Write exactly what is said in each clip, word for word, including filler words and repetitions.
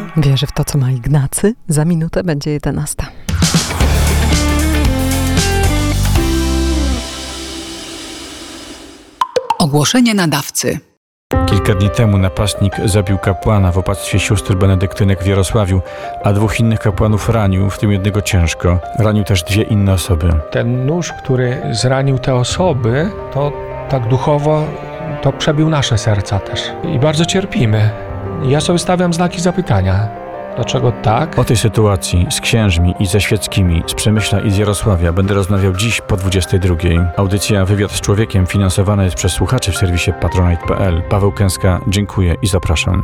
Wierzy w to, co ma Ignacy. Za minutę będzie jedenasta. Ogłoszenie nadawcy. Kilka dni temu napastnik zabił kapłana w opactwie sióstr benedyktynek w Jarosławiu, a dwóch innych kapłanów ranił, w tym jednego ciężko. Ranił też dwie inne osoby. Ten nóż, który zranił te osoby, to tak duchowo to przebił nasze serca też. I bardzo cierpimy. Ja sobie stawiam znaki zapytania. Dlaczego tak? O tej sytuacji z księżmi i ze świeckimi z Przemyśla i z Jarosławia będę rozmawiał dziś po dwudziestej drugiej. Audycja Wywiad z człowiekiem finansowana jest przez słuchaczy w serwisie patronite kropka p l. Paweł Kęska, dziękuję i zapraszam.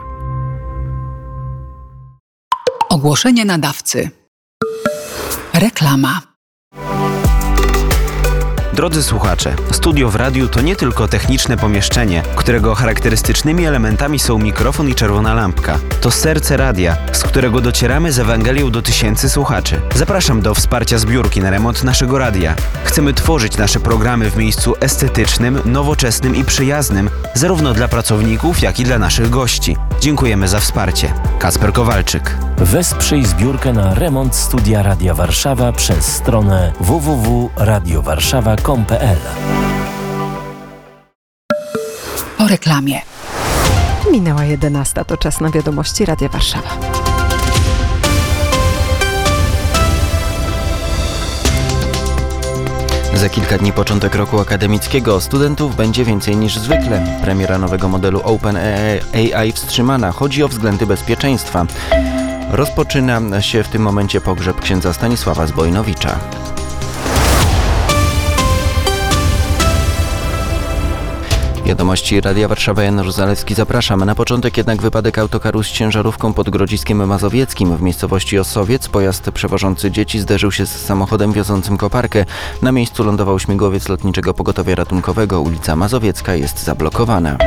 Ogłoszenie nadawcy. Reklama. Drodzy słuchacze, studio w radiu to nie tylko techniczne pomieszczenie, którego charakterystycznymi elementami są mikrofon i czerwona lampka. To serce radia, z którego docieramy z Ewangelią do tysięcy słuchaczy. Zapraszam do wsparcia zbiórki na remont naszego radia. Chcemy tworzyć nasze programy w miejscu estetycznym, nowoczesnym i przyjaznym, zarówno dla pracowników, jak i dla naszych gości. Dziękujemy za wsparcie. Kacper Kowalczyk. Wesprzyj zbiórkę na remont Studia Radia Warszawa przez stronę w w w kropka radio warszawa kropka com kropka p l. Po reklamie. Minęła jedenasta, to czas na wiadomości Radia Warszawa. Za kilka dni początek roku akademickiego. Studentów będzie więcej niż zwykle. Premiera nowego modelu OpenAI wstrzymana. Chodzi o względy bezpieczeństwa. Rozpoczyna się w tym momencie pogrzeb księdza Stanisława Zbojnowicza. Wiadomości Radia Warszawa, Janusz Zalewski, zapraszam. Na początek jednak wypadek autokaru z ciężarówką pod Grodziskiem Mazowieckim. W miejscowości Osowiec pojazd przewożący dzieci zderzył się z samochodem wiozącym koparkę. Na miejscu lądował śmigłowiec Lotniczego Pogotowia Ratunkowego. Ulica Mazowiecka jest zablokowana.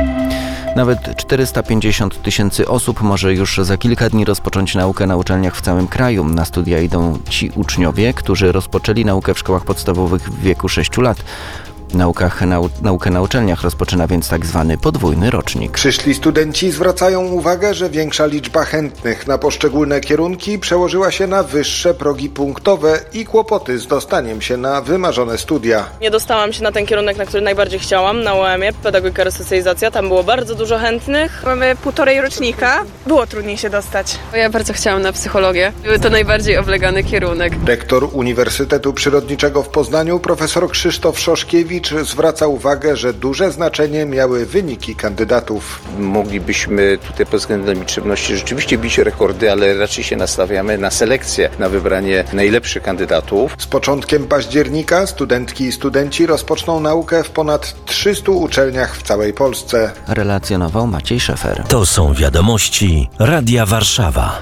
Nawet czterysta pięćdziesiąt tysięcy osób może już za kilka dni rozpocząć naukę na uczelniach w całym kraju. Na studia idą ci uczniowie, którzy rozpoczęli naukę w szkołach podstawowych w wieku sześciu lat. Naukach, nau, naukę na uczelniach rozpoczyna więc tak zwany podwójny rocznik. Przyszli studenci zwracają uwagę, że większa liczba chętnych na poszczególne kierunki przełożyła się na wyższe progi punktowe i kłopoty z dostaniem się na wymarzone studia. Nie dostałam się na ten kierunek, na który najbardziej chciałam, na U E M-ie, pedagogika, resocjalizacja. Tam było bardzo dużo chętnych. Mamy półtorej rocznika. Było trudniej się dostać. Ja bardzo chciałam na psychologię. Był to najbardziej oblegany kierunek. Rektor Uniwersytetu Przyrodniczego w Poznaniu, profesor Krzysztof Szoszkiewicz, zwraca uwagę, że duże znaczenie miały wyniki kandydatów. Moglibyśmy tutaj pod względem liczebności rzeczywiście bić rekordy, ale raczej się nastawiamy na selekcję, na wybranie najlepszych kandydatów. Z początkiem października studentki i studenci rozpoczną naukę w ponad trzystu uczelniach w całej Polsce. Relacjonował Maciej Szefer. To są wiadomości Radia Warszawa.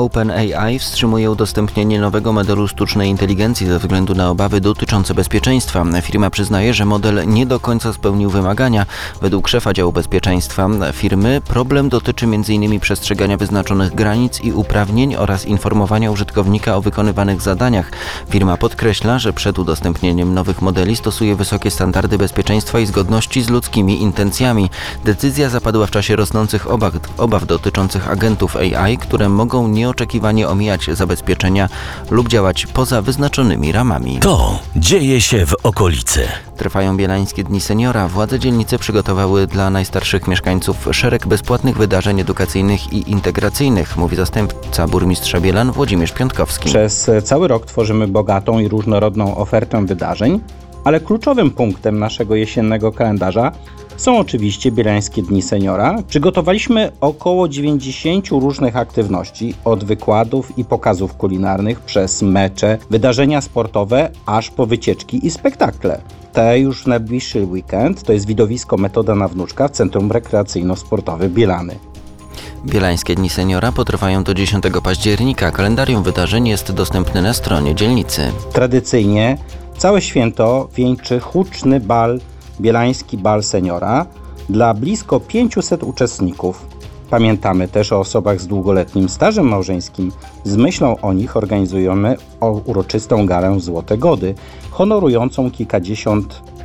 OpenAI wstrzymuje udostępnienie nowego modelu sztucznej inteligencji ze względu na obawy dotyczące bezpieczeństwa. Firma przyznaje, że model nie do końca spełnił wymagania. Według szefa działu bezpieczeństwa firmy problem dotyczy m in przestrzegania wyznaczonych granic i uprawnień oraz informowania użytkownika o wykonywanych zadaniach. Firma podkreśla, że przed udostępnieniem nowych modeli stosuje wysokie standardy bezpieczeństwa i zgodności z ludzkimi intencjami. Decyzja zapadła w czasie rosnących obaw, obaw dotyczących agentów A I, które mogą nieoczekiwanie omijać zabezpieczenia lub działać poza wyznaczonymi ramami. To dzieje się w okolicy. Trwają Bielańskie Dni Seniora. Władze dzielnicy przygotowały dla najstarszych mieszkańców szereg bezpłatnych wydarzeń edukacyjnych i integracyjnych, mówi zastępca burmistrza Bielan Włodzimierz Piątkowski. Przez cały rok tworzymy bogatą i różnorodną ofertę wydarzeń, ale kluczowym punktem naszego jesiennego kalendarza są oczywiście Bielańskie Dni Seniora. Przygotowaliśmy około dziewięćdziesiąt różnych aktywności, od wykładów i pokazów kulinarnych, przez mecze, wydarzenia sportowe, aż po wycieczki i spektakle. Te już w najbliższy weekend to jest widowisko Metoda na Wnuczka w Centrum Rekreacyjno-Sportowe Bielany. Bielańskie Dni Seniora potrwają do dziesiątego października. Kalendarium wydarzeń jest dostępny na stronie dzielnicy. Tradycyjnie całe święto wieńczy huczny bal Bielański Bal Seniora dla blisko pięciuset uczestników. Pamiętamy też o osobach z długoletnim stażem małżeńskim. Z myślą o nich organizujemy uroczystą galę Złote Gody, honorującą kilkadziesiąt